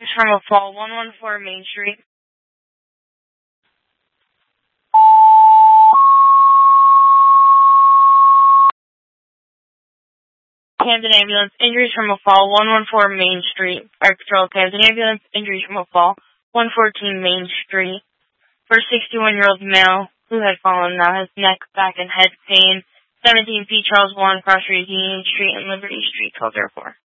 From a fall, 114 Main Street. Camden Ambulance, injuries from a fall, 114 Main Street. Fire Patrol, Camden Ambulance, injuries from a fall, 114 Main Street. For a 61-year-old male who had fallen, now has neck, back, and head pain. 17 P. Charles 1, Cross Street, Union Street, and Liberty Street, 1204.